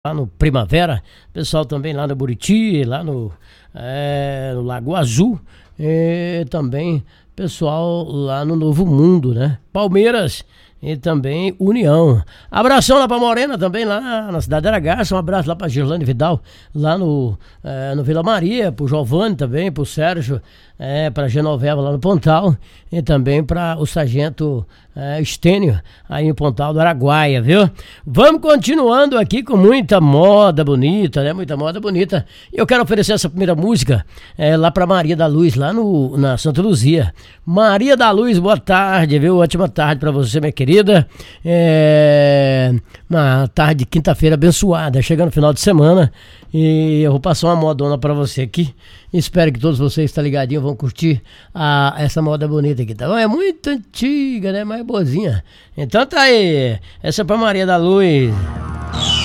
lá no Primavera, pessoal também lá no Buriti, lá no Lago Azul, e também pessoal lá no Novo Mundo, né? Palmeiras e também União. Abração lá pra Morena também, lá na cidade de Aragaça. Um abraço lá pra Girlane Vidal, lá no Vila Maria, pro Giovanni também, pro Sérgio, pra Genoveva lá no Pontal, e também pra o Sargento Estênio, aí no Pontal do Araguaia, viu? Vamos continuando aqui com muita moda bonita, né? Muita moda bonita. E eu quero oferecer essa primeira música lá pra Maria da Luz, lá na Santa Luzia. Maria da Luz, boa tarde, viu? Ótima tarde pra você, minha querida. Uma tarde de quinta-feira abençoada, chegando no final de semana, e eu vou passar uma modona pra você aqui. Espero que todos vocês estão ligadinhos, vão curtir essa moda bonita aqui, tá bom? É muito antiga, né? Mais boazinha. Então tá aí, essa é pra Maria da Luz.